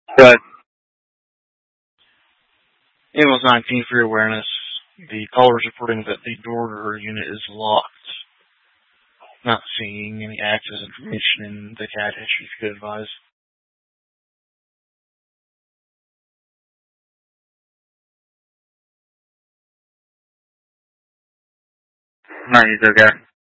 But Amos 19 for your awareness. The caller is reporting that the door to her unit is locked. Not seeing any access information in the CAD history, if you could advise. No, he's okay.